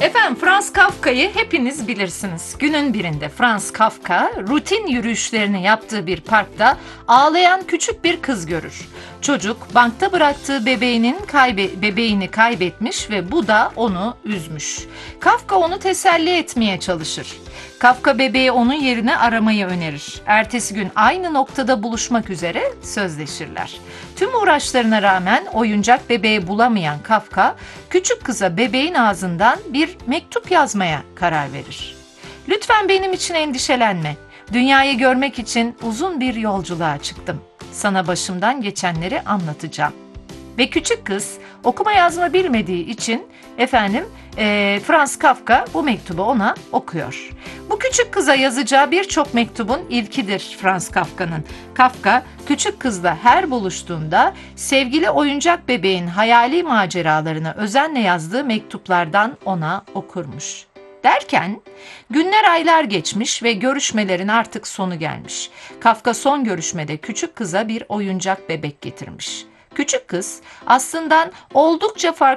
Efendim Franz Kafka'yı hepiniz bilirsiniz. Günün birinde Franz Kafka rutin yürüyüşlerini yaptığı bir parkta ağlayan küçük bir kız görür. Çocuk bankta bıraktığı bebeğini kaybetmiş ve bu da onu üzmüş. Kafka onu teselli etmeye çalışır. Kafka bebeği onun yerine aramayı önerir. Ertesi gün aynı noktada buluşmak üzere sözleşirler. Tüm uğraşlarına rağmen oyuncak bebeği bulamayan Kafka, küçük kıza bebeğin ağzından bir mektup yazmaya karar verir. "Lütfen benim için endişelenme. Dünyayı görmek için uzun bir yolculuğa çıktım. Sana başımdan geçenleri anlatacağım." Ve küçük kız okuma yazma bilmediği için Franz Kafka bu mektubu ona okuyor. Bu küçük kıza yazacağı birçok mektubun ilkidir Franz Kafka'nın. Kafka küçük kızla her buluştuğunda sevgili oyuncak bebeğin hayali maceralarını özenle yazdığı mektuplardan ona okurmuş. Derken günler aylar geçmiş ve görüşmelerin artık sonu gelmiş. Kafka son görüşmede küçük kıza bir oyuncak bebek getirmiş. Küçük kız aslında oldukça farklı